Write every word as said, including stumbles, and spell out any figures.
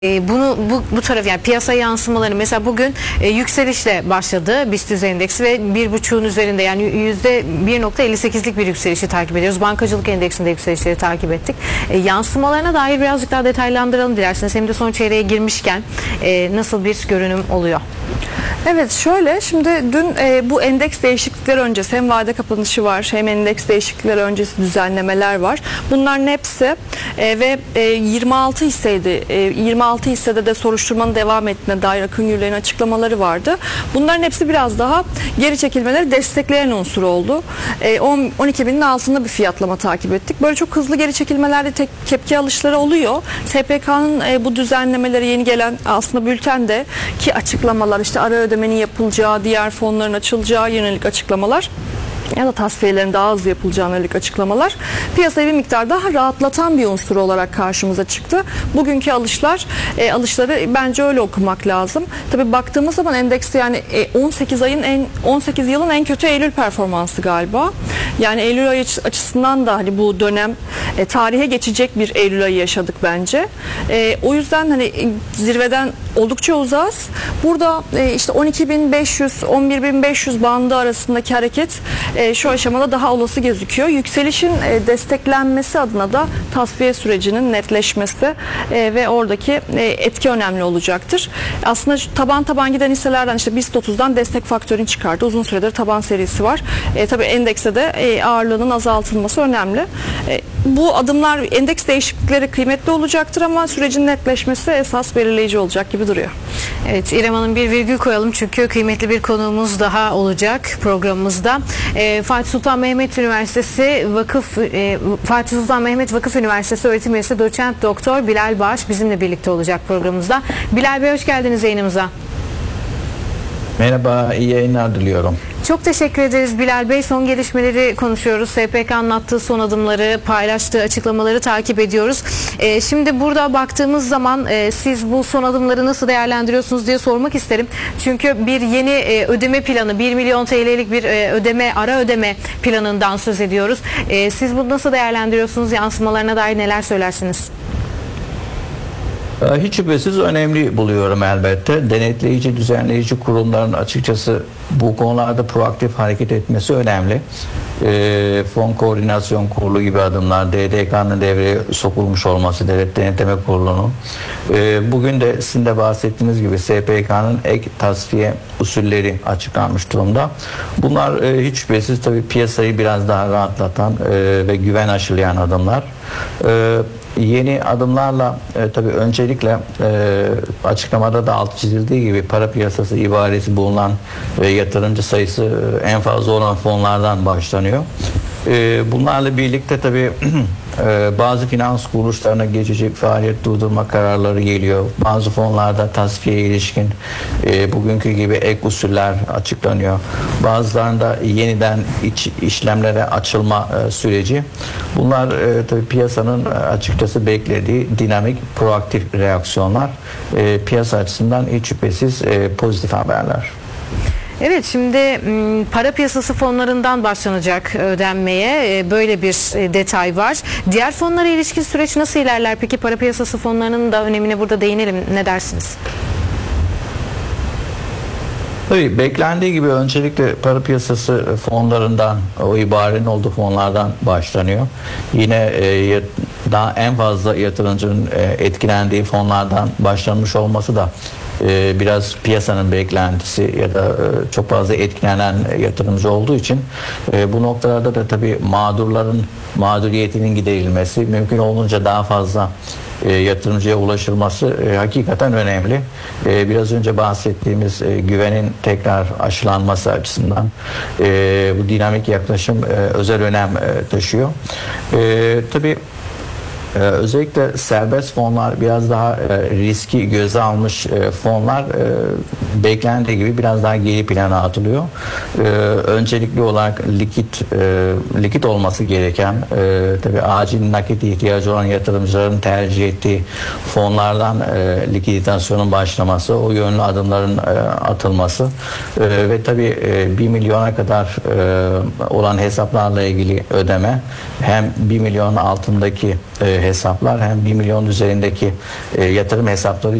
E, bunu bu, bu taraf yani piyasa yansımaları mesela bugün e, yükselişle başladı BIST yüz endeksi ve bir buçuğun üzerinde yani yüzde bir nokta elli sekizlik bir yükselişi takip ediyoruz. Bankacılık endeksinde yükselişleri takip ettik. E, yansımalarına dair birazcık daha detaylandıralım dilerseniz. Hem de son çeyreğe girmişken e, nasıl bir görünüm oluyor? Evet, şöyle şimdi dün e, bu endeks değişiklikleri öncesi hem vade kapanışı var hem endeks değişiklikleri öncesi düzenlemeler var. Bunların hepsi e, ve e, yirmi altı hisseydi. E, yirmi altı hissede de soruşturmanın devam ettiğine dair Akın Gürler'in açıklamaları vardı. Bunların hepsi biraz daha geri çekilmeleri destekleyen unsur oldu. E, on iki binin altında bir fiyatlama takip ettik. Böyle çok hızlı geri çekilmelerde tek tepki alışları oluyor. S P K'nın e, bu düzenlemeleri yeni gelen aslında bültende ki açıklamalar işte ara ödemenin yapılacağı, diğer fonların açılacağı yönelik açıklamalar ya da tasfiyelerin daha hızlı yapılacağına yönelik açıklamalar piyasayı bir miktar daha rahatlatan bir unsur olarak karşımıza çıktı. Bugünkü alışlar, e, alışları bence öyle okumak lazım. Tabii baktığımız zaman endekste yani e, on sekiz ayın en on sekiz yılın en kötü Eylül performansı galiba. Yani Eylül ayı açısından da hani bu dönem e, tarihe geçecek bir Eylül ayı yaşadık bence. E, o yüzden hani zirveden oldukça uzağız. Burada e, işte on iki bin beş yüz on bir bin beş yüz bandı arasındaki hareket e, şu aşamada daha olası gözüküyor. Yükselişin e, desteklenmesi adına da tasfiye sürecinin netleşmesi e, ve oradaki e, etki önemli olacaktır. Aslında taban taban giden hisselerden işte BIST otuzdan destek faktörünü çıkardı. Uzun süredir taban serisi var. E, tabii endekste de e, ağırlığının azaltılması önemli. E, bu adımlar endeks değişiklikleri kıymetli olacaktır ama sürecin netleşmesi esas belirleyici olacak gibi duruyor. Evet, İrem Hanım bir virgül koyalım çünkü kıymetli bir konuğumuz daha olacak programımızda. E, Fatih Sultan Mehmet Üniversitesi Vakıf e, Fatih Sultan Mehmet Vakıf Üniversitesi öğretim üyesi doçent doktor Bilal Bağış bizimle birlikte olacak programımızda. Bilal Bey hoş geldiniz yayınımıza. Merhaba, iyi yayınlar diliyorum. Çok teşekkür ederiz Bilal Bey. Son gelişmeleri konuşuyoruz. S P K anlattığı son adımları, paylaştığı açıklamaları takip ediyoruz. Ee, şimdi burada baktığımız zaman e, siz bu son adımları nasıl değerlendiriyorsunuz diye sormak isterim. Çünkü bir yeni e, ödeme planı, bir milyon T L'lik bir e, ödeme, ara ödeme planından söz ediyoruz. E, siz bunu nasıl değerlendiriyorsunuz? Yansımalarına dair neler söylersiniz? Hiç şüphesiz önemli buluyorum elbette. Denetleyici, düzenleyici kurumların açıkçası bu konularda proaktif hareket etmesi önemli. E, Fon Koordinasyon Kurulu gibi adımlar, D D K'nın devreye sokulmuş olması, Devlet Denetleme Kurulu'nun. E, bugün de sizin de bahsettiğiniz gibi S P K'nın ek tasfiye usulleri açıklanmış durumda. Bunlar e, hiç şüphesiz tabii piyasayı biraz daha rahatlatan e, ve güven aşılayan adımlar. E, Yeni adımlarla e, tabii öncelikle e, açıklamada da alt çizildiği gibi para piyasası ibaresi bulunan e, yatırımcı sayısı e, en fazla olan fonlardan başlanıyor. E, bunlarla birlikte tabii e, bazı finans kuruluşlarına geçici faaliyet durdurma kararları geliyor. Bazı fonlarda tasfiyeye ilişkin e, bugünkü gibi ek usuller açıklanıyor. Bazılarında yeniden iç işlemlere açılma e, süreci. Bunlar e, tabii piyasanın açıkçası beklediği dinamik, proaktif reaksiyonlar. E, piyasa açısından hiç şüphesiz e, pozitif haberler. Evet, şimdi para piyasası fonlarından başlanacak ödenmeye böyle bir detay var. Diğer fonlara ilişkin süreç nasıl ilerler? Peki para piyasası fonlarının da önemine burada değinelim. Ne dersiniz? Tabii beklendiği gibi öncelikle para piyasası fonlarından, o ibarenin olduğu fonlardan başlanıyor. Yine e, daha en fazla yatırımcının e, etkilendiği fonlardan başlanmış olması da e, biraz piyasanın beklentisi ya da e, çok fazla etkilenen yatırımcı olduğu için e, bu noktalarda da tabii mağdurların mağduriyetinin giderilmesi, mümkün olunca daha fazla E, yatırımcıya ulaşılması e, hakikaten önemli. E, biraz önce bahsettiğimiz e, güvenin tekrar aşılanması açısından e, bu dinamik yaklaşım e, özel önem e, taşıyor. E, tabii Ee, özellikle serbest fonlar biraz daha e, riski göze almış e, fonlar e, beklendiği gibi biraz daha geri plana atılıyor. E, öncelikli olarak likit e, likit olması gereken e, tabii acil nakit ihtiyacı olan yatırımcıların tercih ettiği fonlardan e, likiditasyonun başlaması, o yönlü adımların e, atılması e, ve tabii e, bir milyona kadar e, olan hesaplarla ilgili ödeme hem bir milyonun altındaki e, hesaplar hem bir milyon üzerindeki e, yatırım hesapları